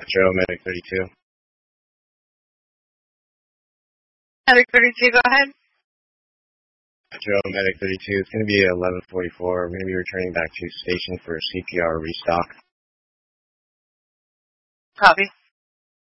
Joe, Medic 32. Medic 32, go ahead. Joe, Medic 32. It's going to be 11:44. We're going to be returning back to station for CPR restock. Copy.